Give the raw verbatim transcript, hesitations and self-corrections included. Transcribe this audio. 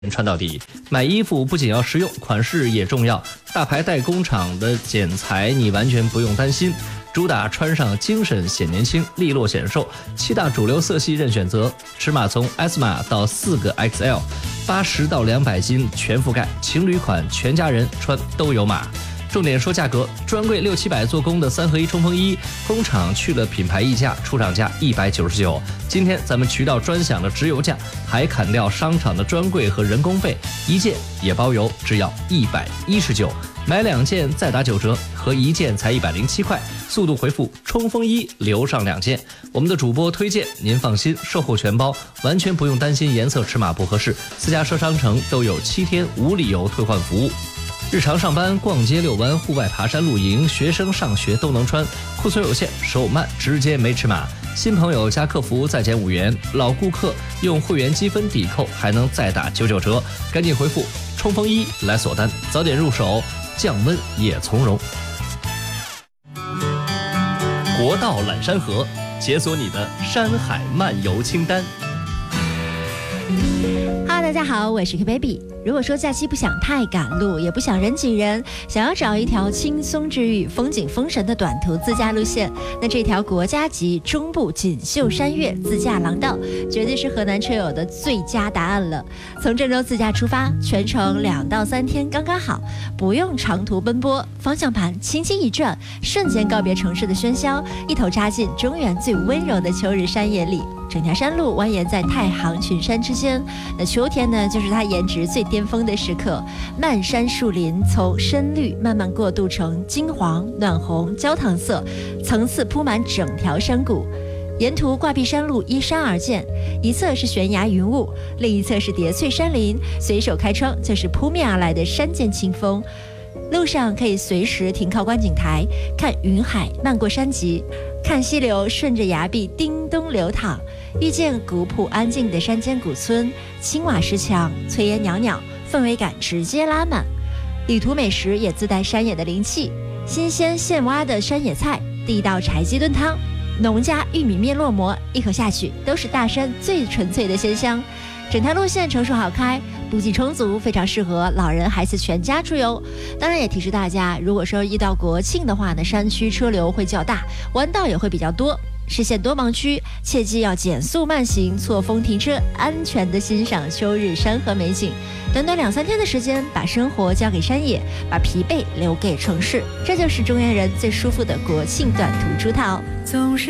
穿到底。买衣服不仅要实用，款式也重要。大牌代工厂的剪裁你完全不用担心，主打穿上精神显年轻，利落显瘦。七大主流色系任选择，尺码从 S 码到四个 X L， 八十到两百斤全覆盖，情侣款全家人穿都有码。重点说价格，专柜六七百做工的三合一冲锋衣，工厂去了品牌溢价，出厂价一百九十九。今天咱们渠道专享的直邮价，还砍掉商场的专柜和人工费，一件也包邮，只要一百一十九。买两件再打九折，和一件才一百零七块。速度回复冲锋衣，留上两件。我们的主播推荐，您放心，售后全包，完全不用担心颜色尺码不合适。私家车商城都有七天无理由退换服务。日常上班、逛街、遛弯、户外爬山、露营，学生上学都能穿。库存有限，手慢直接没尺码。新朋友加客服再减五元，老顾客用会员积分抵扣还能再打九九折。赶紧回复冲锋衣来锁单，早点入手，降温也从容。国道揽山河，解锁你的山海漫游清单。 Hello， 大家好，我是 K Baby。如果说假期不想太赶路，也不想人挤人，想要找一条轻松治愈、风景丰神的短途自驾路线，那这条国家级中部锦绣山岳自驾廊道，绝对是河南车友的最佳答案了。从郑州自驾出发，全程两到三天刚刚好，不用长途奔波，方向盘轻轻一转，瞬间告别城市的喧嚣，一头扎进中原最温柔的秋日山野里。整条山路蜿蜒在太行群山之间，那秋天呢，就是它颜值最巅峰的时刻。漫山树林从深绿慢慢过渡成金黄、暖红、焦糖色，层次铺满整条山谷。沿途挂壁山路依山而建，一侧是悬崖云雾，另一侧是叠翠山林，随手开窗就是扑面而来的山涧清风。路上可以随时停靠观景台，看云海漫过山脊，看溪流顺着崖壁叮咚流淌，遇见古朴安静的山间古村，青瓦石墙，炊烟袅袅，氛围感直接拉满。旅途美食也自带山野的灵气，新鲜现挖的山野菜，地道柴鸡炖汤，农家玉米面落馍，一口下去都是大山最纯粹的鲜香。整条路线成熟好开，补给充足，非常适合老人孩子全家出游。当然也提示大家，如果说遇到国庆的话呢，山区车流会较大，弯道也会比较多，视线多盲区，切记要减速慢行，错峰停车，安全的欣赏秋日山河美景。短短两三天的时间，把生活交给山野，把疲惫留给城市，这就是中原人最舒服的国庆短途出逃。总是